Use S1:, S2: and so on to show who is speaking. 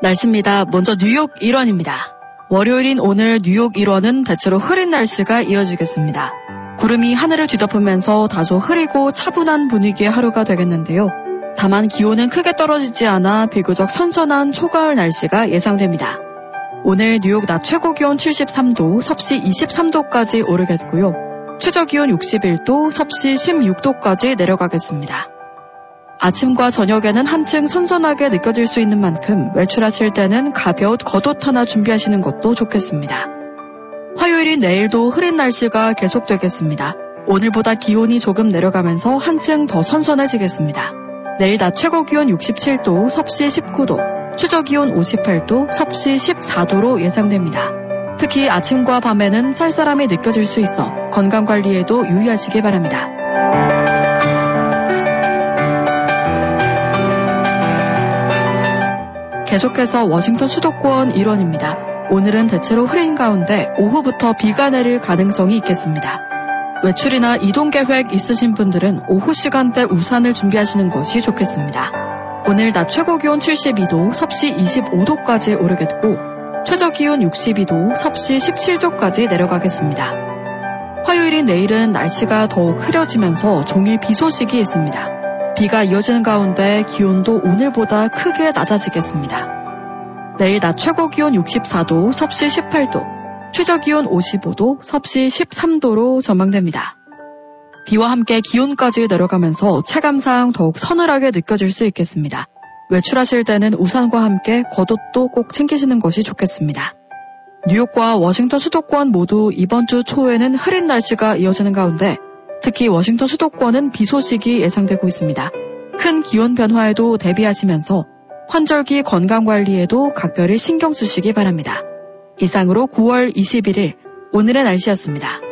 S1: 날씨입니다. 먼저 뉴욕 일원입니다. 월요일인 오늘 뉴욕 일원은 대체로 흐린 날씨가 이어지겠습니다. 구름이 하늘을 뒤덮으면서 다소 흐리고 차분한 분위기의 하루가 되겠는데요. 다만 기온은 크게 떨어지지 않아 비교적 선선한 초가을 날씨가 예상됩니다. 오늘 뉴욕 낮 최고 기온 73도, 섭씨 23도까지 오르겠고요. 최저 기온 61도, 섭씨 16도까지 내려가겠습니다. 아침과 저녁에는 한층 선선하게 느껴질 수 있는 만큼 외출하실 때는 가벼운 겉옷 하나 준비하시는 것도 좋겠습니다. 화요일인 내일도 흐린 날씨가 계속되겠습니다. 오늘보다 기온이 조금 내려가면서 한층 더 선선해지겠습니다. 내일 낮 최고 기온 67도, 섭씨 19도, 최저 기온 58도, 섭씨 14도로 예상됩니다. 특히 아침과 밤에는 쌀쌀함이 느껴질 수 있어 건강관리에도 유의하시기 바랍니다. 계속해서 워싱턴 수도권 일원입니다. 오늘은 대체로 흐린 가운데 오후부터 비가 내릴 가능성이 있겠습니다. 외출이나 이동 계획 있으신 분들은 오후 시간대 우산을 준비하시는 것이 좋겠습니다. 오늘 낮 최고 기온 72도, 섭씨 25도까지 오르겠고 최저 기온 62도, 섭씨 17도까지 내려가겠습니다. 화요일인 내일은 날씨가 더욱 흐려지면서 종일 비 소식이 있습니다. 비가 이어지는 가운데 기온도 오늘보다 크게 낮아지겠습니다. 내일 낮 최고 기온 64도, 섭씨 18도, 최저 기온 55도, 섭씨 13도로 전망됩니다. 비와 함께 기온까지 내려가면서 체감상 더욱 서늘하게 느껴질 수 있겠습니다. 외출하실 때는 우산과 함께 겉옷도 꼭 챙기시는 것이 좋겠습니다. 뉴욕과 워싱턴 수도권 모두 이번 주 초에는 흐린 날씨가 이어지는 가운데 특히 워싱턴 수도권은 비 소식이 예상되고 있습니다. 큰 기온 변화에도 대비하시면서 환절기 건강관리에도 각별히 신경 쓰시기 바랍니다. 이상으로 9월 21일 오늘의 날씨였습니다.